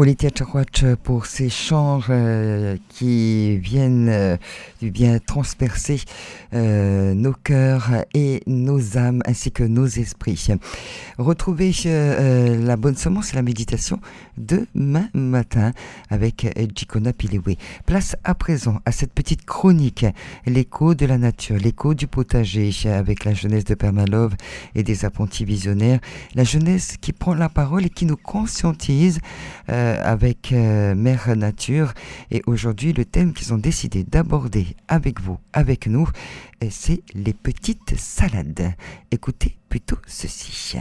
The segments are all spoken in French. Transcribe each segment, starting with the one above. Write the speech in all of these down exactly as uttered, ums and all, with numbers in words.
Olivier Tcharouach pour ces chants euh, qui viennent euh, bien transpercer euh, nos cœurs et nos âmes ainsi que nos esprits. Retrouvez euh, la bonne semence et la méditation demain matin avec Djikona Pilewe. Place à présent à cette petite chronique, l'écho de la nature, l'écho du potager avec la jeunesse de Père Malov et des apprentis visionnaires. La jeunesse qui prend la parole et qui nous conscientise euh, avec euh, Mère Nature. Et aujourd'hui, le thème qu'ils ont décidé d'aborder avec vous, avec nous, c'est les petites salades. Écoutez plutôt ceci.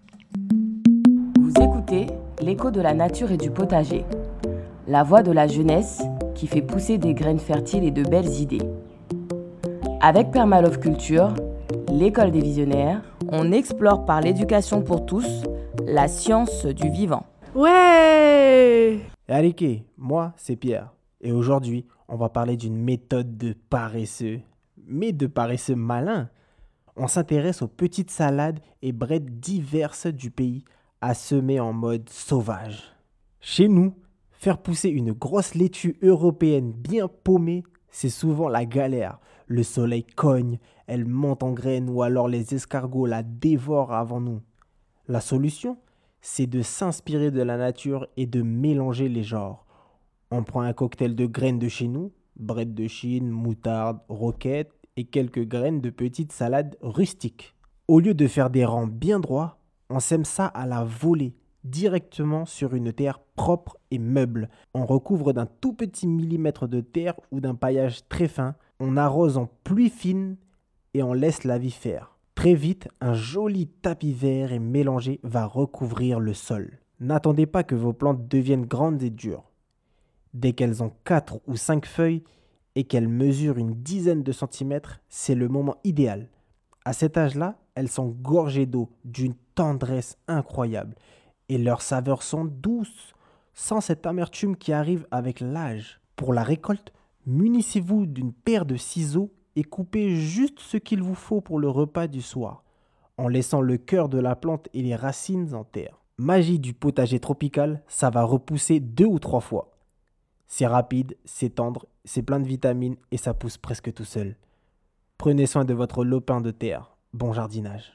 Vous écoutez l'écho de la nature et du potager, la voix de la jeunesse qui fait pousser des graines fertiles et de belles idées. Avec Père Malov Culture, l'école des visionnaires, on explore par l'éducation pour tous la science du vivant. Ouais! Alike, moi c'est Pierre. Et aujourd'hui, on va parler d'une méthode de paresseux. Mais de paresseux malin. On s'intéresse aux petites salades et brettes diverses du pays à semer en mode sauvage. Chez nous, faire pousser une grosse laitue européenne bien paumée, c'est souvent la galère. Le soleil cogne, elle monte en graines ou alors les escargots la dévorent avant nous. La solution, c'est de s'inspirer de la nature et de mélanger les genres. On prend un cocktail de graines de chez nous, brettes de Chine, moutarde, roquette et quelques graines de petites salades rustiques. Au lieu de faire des rangs bien droits, on sème ça à la volée, directement sur une terre propre et meuble. On recouvre d'un tout petit millimètre de terre ou d'un paillage très fin, on arrose en pluie fine et on laisse la vie faire. Très vite, un joli tapis vert et mélangé va recouvrir le sol. N'attendez pas que vos plantes deviennent grandes et dures. Dès qu'elles ont quatre ou cinq feuilles et qu'elles mesurent une dizaine de centimètres, c'est le moment idéal. À cet âge-là, elles sont gorgées d'eau, d'une tendresse incroyable. Et leurs saveurs sont douces, sans cette amertume qui arrive avec l'âge. Pour la récolte, munissez-vous d'une paire de ciseaux et coupez juste ce qu'il vous faut pour le repas du soir, en laissant le cœur de la plante et les racines en terre. Magie du potager tropical, ça va repousser deux ou trois fois. C'est rapide, c'est tendre, c'est plein de vitamines et ça pousse presque tout seul. Prenez soin de votre lopin de terre. Bon jardinage.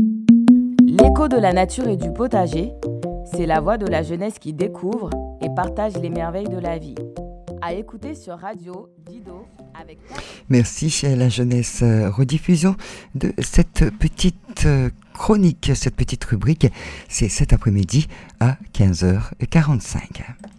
L'écho de la nature et du potager, c'est la voix de la jeunesse qui découvre et partage les merveilles de la vie. À écouter sur Radio Dido avec... Merci à la jeunesse. Rediffusion de cette petite chronique, cette petite rubrique, c'est cet après-midi à quinze heures quarante-cinq.